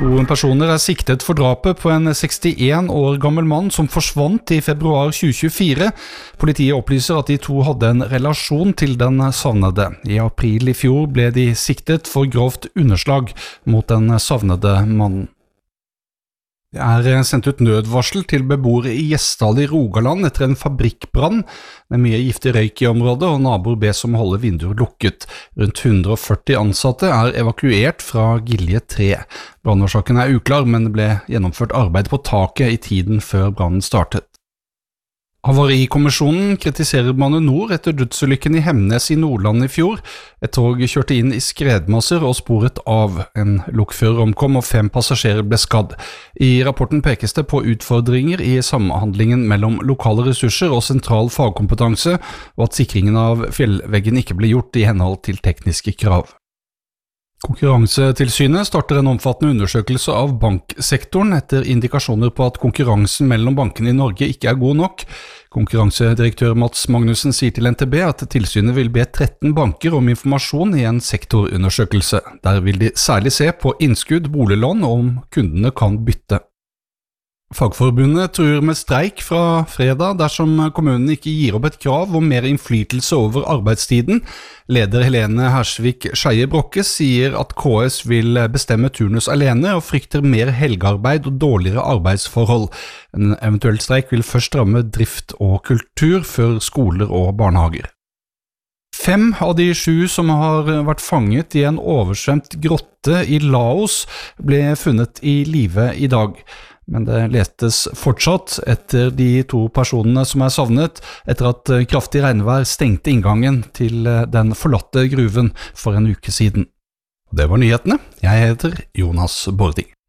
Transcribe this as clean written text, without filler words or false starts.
To personer siktet for drapet på en 61 år gammel mann som forsvant i februar 2024. Politiet opplyser at de to hadde en relasjon til den savnede. I april i fjor ble de siktet for grovt underslag mot den savnede mannen. Det er sendt ut nødvarsel til beboere i Gjesdal i Rogaland etter en fabrikkbrann. Det er mye giftig røyk i området, og naboer bes om å holde vinduer lukket. Rundt 140 ansatte er evakuert fra Gilje 3. Brannårsaken er uklar, men det ble gjennomført arbeid på taket i tiden før brannen startet. Havarikommisjonen kritiserer Bane NOR etter dødsulykken i Hemnes i Nordland i fjor. Et tog kjørte inn i skredmasser og sporet av. En lokfører omkom og 5 passasjerer ble skadd. I rapporten pekes det på utfordringer i samhandlingen mellom lokale ressurser og sentral fagkompetanse, og at sikringen av fjellveggen ikke ble gjort i henhold til tekniske krav. Konkurransetilsynet starter en omfattende undersøkelse av banksektoren etter indikasjoner på at konkurransen mellom bankene i Norge ikke er god nok. Konkurransedirektør Mats Magnussen sier til NTB at tilsynet vil be 13 banker om informasjon i en sektorundersøkelse. Der vil de særlig se på innskudd, boliglån og om kundene kan bytte. Fagforbundet truer med streik fra fredag dersom kommunen ikke gir opp et krav om mer innflytelse over arbeidstiden. Leder Helene Hersvik Skeie Brokke sier at KS vil bestemme turnus alene og frykter mer helgearbeid og dårligere arbeidsforhold. En eventuell streik vil først ramme drift og kultur før skoler og barnehager. 5 av de 7 som har vært fanget i en oversvømt grotte i Laos ble funnet i live i dag. Men det letes fortsatt etter de 2 personene som er savnet etter at kraftig regnvær stengte inngangen til den forlatte gruven for en uke siden. Det var nyhetene. Jeg heter Jonas Bording.